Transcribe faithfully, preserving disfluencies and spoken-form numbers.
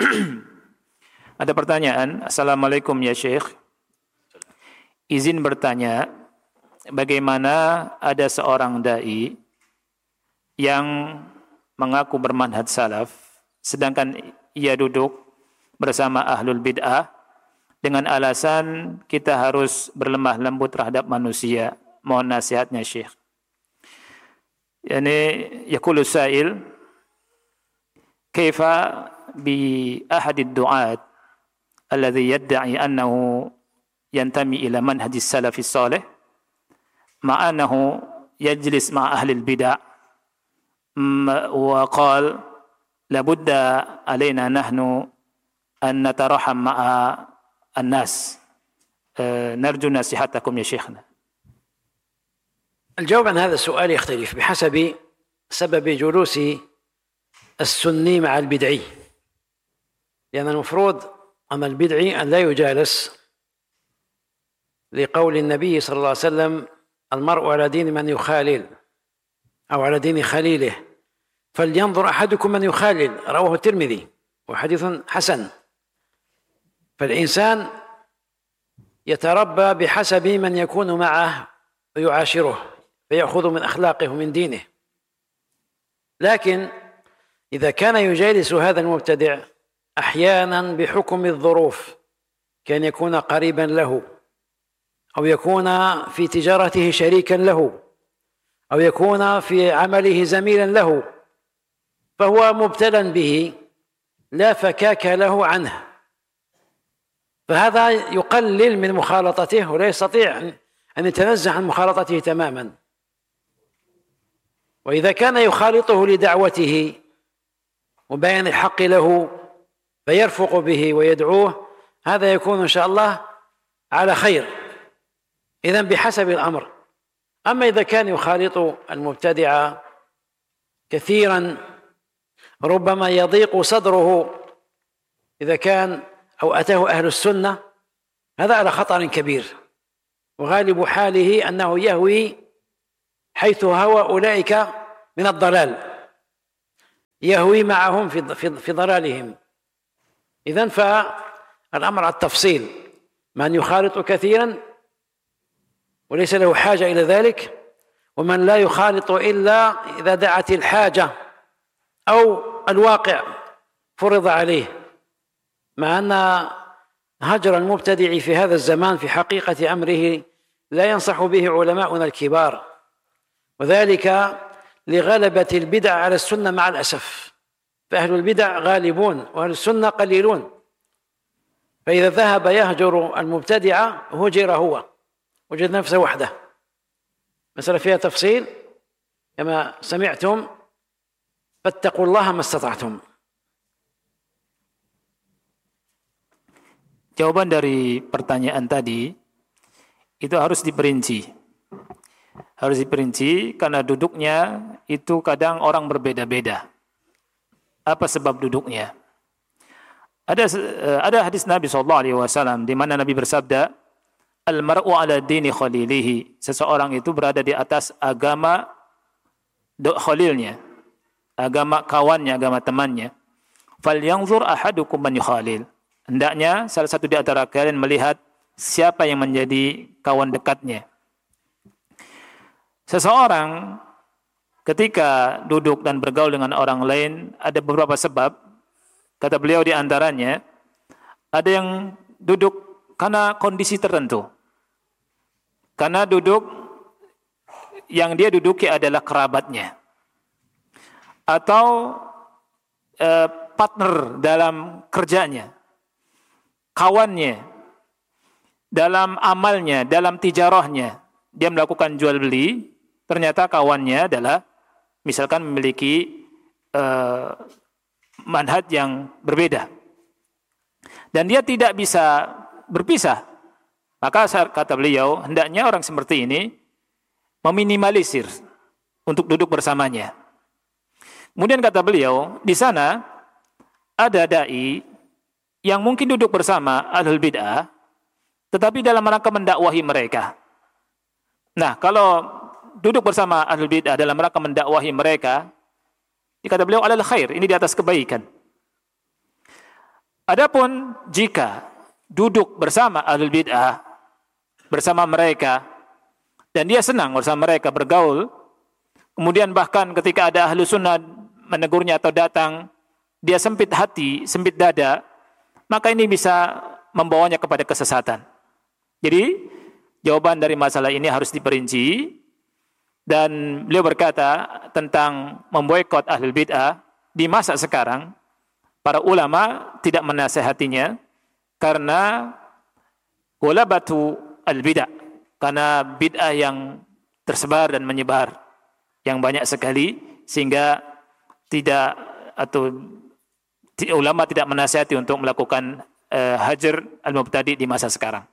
Ada pertanyaan. Assalamualaikum ya Syekh. Izin bertanya, bagaimana ada seorang dai yang mengaku bermanhaj salaf, sedangkan ia duduk bersama ahlul bid'ah dengan alasan kita harus berlemah lembut terhadap manusia. Mohon nasihatnya Syekh. Yani yaqulu sa'il, kaifa bi ahadid du'at alladhi yadda'i annahu yantami ila manhajis salafis salih ma'anahu yajlis ma'a ahli al-bid'ah wa qala labudda alaina nahnu an nataraham ma'a an-nas. نرجو نصيحتكم يا شيخنا. الجواب عن هذا السؤال يختلف بحسب سبب جلوس السني مع البدعي، لأن المفروض أما البدعي أن لا يجالس، لقول النبي صلى الله عليه وسلم المرء على دين من يخالل أو على دين خليله فلينظر أحدكم من يخالل، رواه الترمذي وحديث حسن. فالإنسان يتربى بحسب من يكون معه ويعاشره فيأخذ من أخلاقه ومن دينه. لكن إذا كان يجالس هذا المبتدع أحيانا بحكم الظروف كان يكون قريبا له، أو يكون في تجارته شريكا له، أو يكون في عمله زميلا له، فهو مبتلى به لا فكاك له عنه، فهذا يقلل من مخالطته ولا يستطيع أن يتنزه عن مخالطته تماما. وإذا كان يخالطه لدعوته وبيان الحق له فيرفق به ويدعوه، هذا يكون إن شاء الله على خير. إذن بحسب الأمر. أما إذا كان يخالط المبتدع كثيرا ربما يضيق صدره إذا كان أو أتاه أهل السنة، هذا على خطر كبير، وغالب حاله أنه يهوي حيث هوى أولئك من الضلال، يهوي معهم في في ضلالهم. إذن فالأمر على التفصيل، من يخالط كثيرا وليس له حاجة إلى ذلك، ومن لا يخالط إلا إذا دعت الحاجة أو الواقع فرض عليه، مع أن هجر المبتدع في هذا الزمان في حقيقة أمره لا ينصح به علماؤنا الكبار، وذلك لغلبة البدع على السنة مع الأسف، فأهل البدع غالبون وأهل السنة قليلون، فإذا ذهب يهجر المبتدع هجر هو، وجد نفسه وحده. مسألة فيها تفصيل كما سمعتم، فاتقوا الله ما استطعتم. Jawaban dari pertanyaan tadi itu harus diperinci. Harus diperinci karena duduknya itu kadang orang berbeda-beda. Apa sebab duduknya? Ada ada hadis Nabi shallallahu alaihi wasallam di mana Nabi bersabda, "Al-mar'u ala dini khalilihi." Seseorang itu berada di atas agama khalilnya, agama kawannya, agama temannya. "Falyanzur ahadukum man yukhalil." Hendaknya salah satu di antara kalian melihat siapa yang menjadi kawan dekatnya. Seseorang ketika duduk dan bergaul dengan orang lain ada beberapa sebab. Kata beliau di antaranya, ada yang duduk karena kondisi tertentu. Karena duduk yang dia duduki adalah kerabatnya. Atau eh, partner dalam kerjanya. Kawannya, dalam amalnya, dalam tijarahnya, dia melakukan jual beli, ternyata kawannya adalah misalkan memiliki uh, manhaj yang berbeda. Dan dia tidak bisa berpisah. Maka kata beliau, hendaknya orang seperti ini meminimalisir untuk duduk bersamanya. Kemudian kata beliau, di sana ada dai yang mungkin duduk bersama ahlul bid'ah, tetapi dalam rangka mendakwahi mereka. Nah, kalau duduk bersama ahlul bid'ah dalam rangka mendakwahi mereka, kata beliau alal khair, ini di atas kebaikan. Adapun jika duduk bersama ahlul bid'ah, bersama mereka, dan dia senang bersama mereka bergaul, kemudian bahkan ketika ada ahlu sunnah menegurnya atau datang, dia sempit hati, sempit dada, maka ini bisa membawanya kepada kesesatan. Jadi jawaban dari masalah ini harus diperinci, dan beliau berkata tentang memboikot ahlul bid'ah di masa sekarang, para ulama tidak menasihatinya karena ghalabatu al-bid'ah, karena bid'ah yang tersebar dan menyebar yang banyak sekali, sehingga tidak atau ulama tidak menasihati untuk melakukan uh, hajar al-mubtadi di masa sekarang.